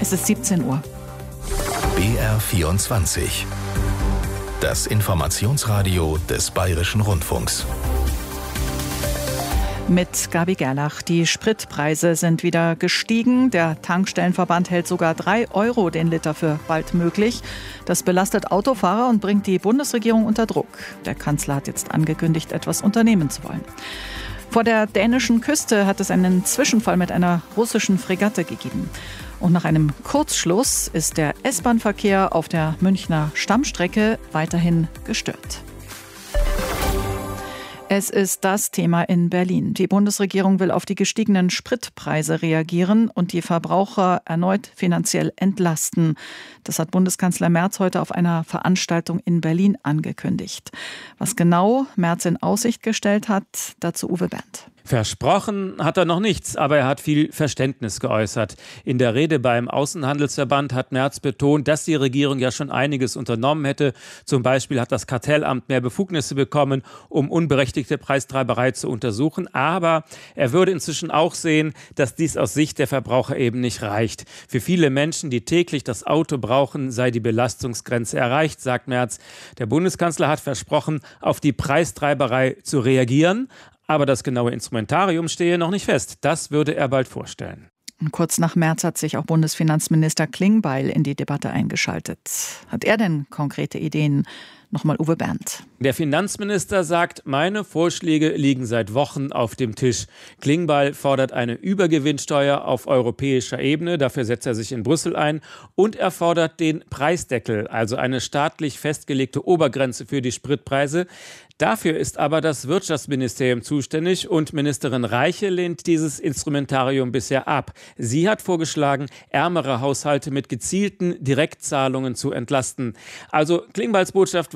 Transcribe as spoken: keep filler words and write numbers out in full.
Es ist siebzehn Uhr. B R vierundzwanzig. Das Informationsradio des Bayerischen Rundfunks. Mit Gabi Gerlach. Die Spritpreise sind wieder gestiegen. Der Tankstellenverband hält sogar drei Euro den Liter für bald möglich. Das belastet Autofahrer und bringt die Bundesregierung unter Druck. Der Kanzler hat jetzt angekündigt, etwas unternehmen zu wollen. Vor der dänischen Küste hat es einen Zwischenfall mit einer russischen Fregatte gegeben. Und nach einem Kurzschluss ist der S-Bahn-Verkehr auf der Münchner Stammstrecke weiterhin gestört. Es ist das Thema in Berlin. Die Bundesregierung will auf die gestiegenen Spritpreise reagieren und die Verbraucher erneut finanziell entlasten. Das hat Bundeskanzler Merz heute auf einer Veranstaltung in Berlin angekündigt. Was genau Merz in Aussicht gestellt hat, dazu Uwe Berndt. Versprochen hat er noch nichts, aber er hat viel Verständnis geäußert. In der Rede beim Außenhandelsverband hat Merz betont, dass die Regierung ja schon einiges unternommen hätte. Zum Beispiel hat das Kartellamt mehr Befugnisse bekommen, um unberechtigte Preistreiberei zu untersuchen. Aber er würde inzwischen auch sehen, dass dies aus Sicht der Verbraucher eben nicht reicht. Für viele Menschen, die täglich das Auto brauchen, sei die Belastungsgrenze erreicht, sagt Merz. Der Bundeskanzler hat versprochen, auf die Preistreiberei zu reagieren. Aber das genaue Instrumentarium stehe noch nicht fest. Das würde er bald vorstellen. Und kurz nach Merz hat sich auch Bundesfinanzminister Klingbeil in die Debatte eingeschaltet. Hat er denn konkrete Ideen? Nochmal Uwe Berndt. Der Finanzminister sagt, meine Vorschläge liegen seit Wochen auf dem Tisch. Klingbeil fordert eine Übergewinnsteuer auf europäischer Ebene. Dafür setzt er sich in Brüssel ein. Und er fordert den Preisdeckel, also eine staatlich festgelegte Obergrenze für die Spritpreise. Dafür ist aber das Wirtschaftsministerium zuständig und Ministerin Reiche lehnt dieses Instrumentarium bisher ab. Sie hat vorgeschlagen, ärmere Haushalte mit gezielten Direktzahlungen zu entlasten. Also Klingbeils Botschaft